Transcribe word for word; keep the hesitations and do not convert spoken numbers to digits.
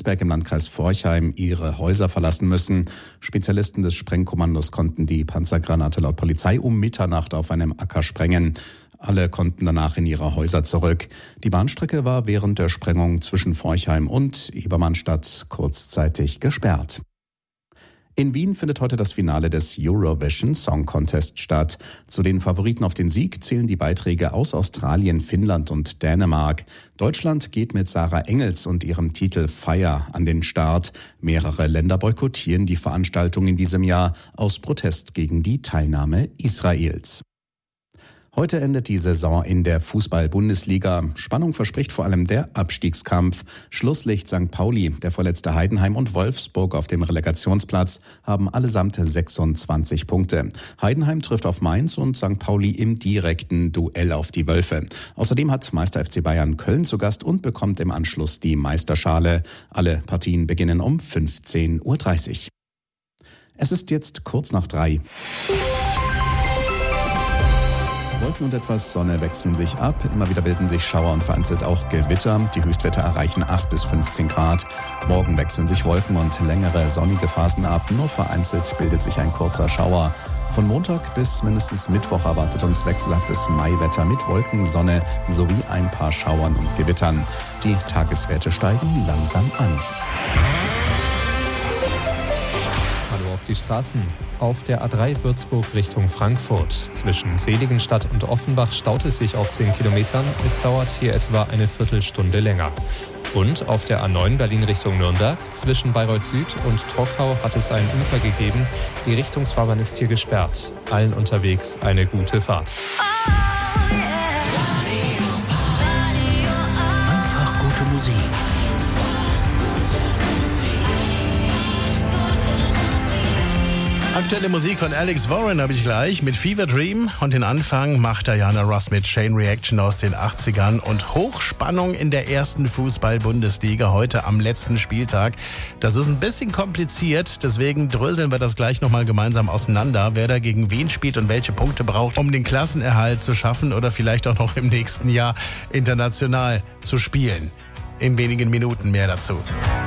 Hausberg im Landkreis Forchheim ihre Häuser verlassen müssen. Spezialisten des Sprengkommandos konnten die Panzergranate laut Polizei um Mitternacht auf einem Acker sprengen. Alle konnten danach in ihre Häuser zurück. Die Bahnstrecke war während der Sprengung zwischen Forchheim und Ebermannstadt kurzzeitig gesperrt. In Wien findet heute das Finale des Eurovision Song Contest statt. Zu den Favoriten auf den Sieg zählen die Beiträge aus Australien, Finnland und Dänemark. Deutschland geht mit Sarah Engels und ihrem Titel Fire an den Start. Mehrere Länder boykottieren die Veranstaltung in diesem Jahr aus Protest gegen die Teilnahme Israels. Heute endet die Saison in der Fußball-Bundesliga. Spannung verspricht vor allem der Abstiegskampf. Schlusslicht Sankt Pauli, der vorletzte Heidenheim und Wolfsburg auf dem Relegationsplatz haben allesamt sechsundzwanzig Punkte. Heidenheim trifft auf Mainz und Sankt Pauli im direkten Duell auf die Wölfe. Außerdem hat Meister F C Bayern Köln zu Gast und bekommt im Anschluss die Meisterschale. Alle Partien beginnen um fünfzehn Uhr dreißig. Es ist jetzt kurz nach drei. Wolken und etwas Sonne wechseln sich ab. Immer wieder bilden sich Schauer und vereinzelt auch Gewitter. Die Höchstwerte erreichen acht bis fünfzehn Grad. Morgen wechseln sich Wolken und längere sonnige Phasen ab. Nur vereinzelt bildet sich ein kurzer Schauer. Von Montag bis mindestens Mittwoch erwartet uns wechselhaftes Maiwetter mit Wolken, Sonne sowie ein paar Schauern und Gewittern. Die Tageswerte steigen langsam an. Die Straßen. Auf der A drei Würzburg Richtung Frankfurt. Zwischen Seligenstadt und Offenbach staut es sich auf zehn Kilometern. Es dauert hier etwa eine Viertelstunde länger. Und auf der A neun Berlin Richtung Nürnberg. Zwischen Bayreuth Süd und Trockau hat es einen Unfall gegeben. Die Richtungsfahrbahn ist hier gesperrt. Allen unterwegs eine gute Fahrt. Einfach gute Musik. Aktuelle Musik von Alex Warren habe ich gleich mit Fever Dream und den Anfang macht Diana Ross mit Chain Reaction aus den achtzigern und Hochspannung in der ersten Fußball-Bundesliga heute am letzten Spieltag. Das ist ein bisschen kompliziert, deswegen dröseln wir das gleich nochmal gemeinsam auseinander, wer da gegen wen spielt und welche Punkte braucht, um den Klassenerhalt zu schaffen oder vielleicht auch noch im nächsten Jahr international zu spielen. In wenigen Minuten mehr dazu.